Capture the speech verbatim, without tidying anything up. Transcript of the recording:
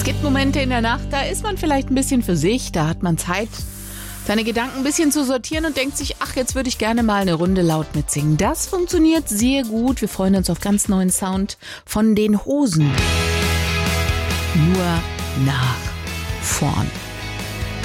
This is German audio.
gibt Momente in der Nacht, da ist man vielleicht ein bisschen für sich, da hat man Zeit, seine Gedanken ein bisschen zu sortieren und denkt sich, ach, jetzt würde ich gerne mal eine Runde laut mitsingen. Das funktioniert sehr gut. Wir freuen uns auf ganz neuen Sound von den Hosen. Nur nach vorn.